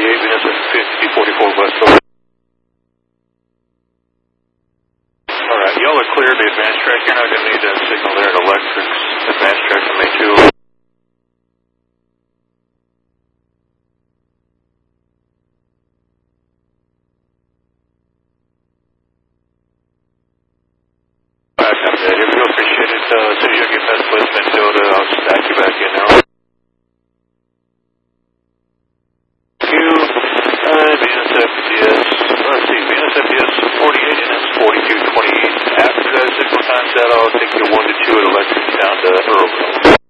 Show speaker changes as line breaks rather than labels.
Venus at 5044 West Coast. Alright, y'all are clear to advance track. You're not going to need a signal there at electrics. Advance track to May 2. Alright, if you appreciate it, as soon as you get past West Minnesota, I'll stack you back in now.